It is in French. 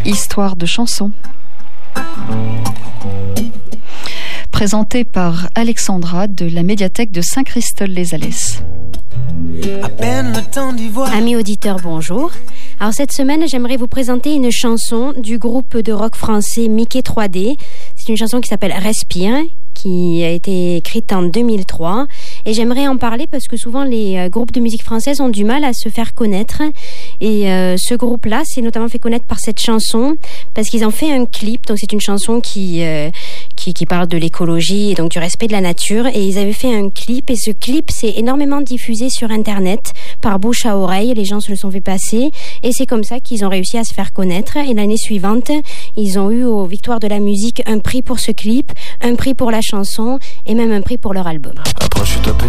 Histoire de chansons. Présenté par Alexandra de la médiathèque de Saint-Christol-les-Alès. Amis auditeurs, bonjour. Alors cette semaine, j'aimerais vous présenter une chanson du groupe de rock français Mickey 3D. C'est une chanson qui s'appelle Respire, qui a été écrite en 2003. Et j'aimerais en parler parce que souvent les groupes de musique française ont du mal à se faire connaître. Et ce groupe-là s'est notamment fait connaître par cette chanson parce qu'ils ont fait un clip. Donc c'est une chanson qui parle de l'écologie et donc du respect de la nature. Et ils avaient fait un clip et ce clip s'est énormément diffusé sur Internet par bouche à oreille. Les gens se le sont fait passer et c'est comme ça qu'ils ont réussi à se faire connaître. Et l'année suivante, ils ont eu aux Victoires de la musique un prix pour ce clip, un prix pour la chanson et même un prix pour leur album. Après, je suis tapé